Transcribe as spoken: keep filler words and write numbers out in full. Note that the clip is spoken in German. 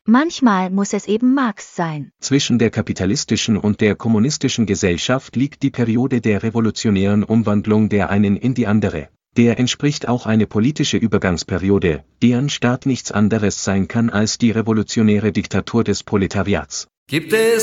Manchmal muss es eben Marx sein. Zwischen der kapitalistischen und der kommunistischen Gesellschaft liegt die Periode der revolutionären Umwandlung der einen in die andere. Der entspricht auch eine politische Übergangsperiode, deren Start nichts anderes sein kann als die revolutionäre Diktatur des Proletariats. Gibt es